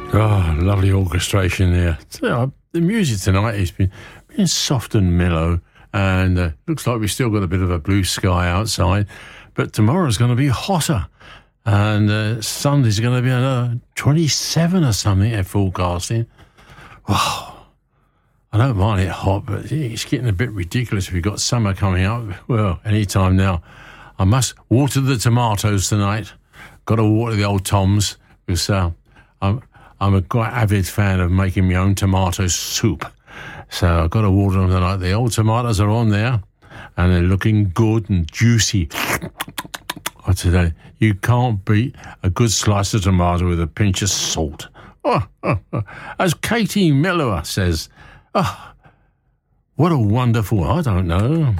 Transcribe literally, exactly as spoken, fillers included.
Oh, lovely orchestration there. So, the music tonight has been, been soft and mellow, and uh, looks like we've still got a bit of a blue sky outside, but tomorrow's going to be hotter, and uh, Sunday's going to be another twenty-seven or something they're forecasting. Wow. I don't mind it hot, but it's getting a bit ridiculous if you've got summer coming up. Well, any time now. I must water the tomatoes tonight. Got to water the old toms, because uh, I'm, I'm a quite avid fan of making my own tomato soup. So I've got to water them tonight. The old tomatoes are on there, and they're looking good and juicy. I tell you, you can't beat a good slice of tomato with a pinch of salt. Oh, oh, oh. As Katie Miller says, oh, what a wonderful, I don't know.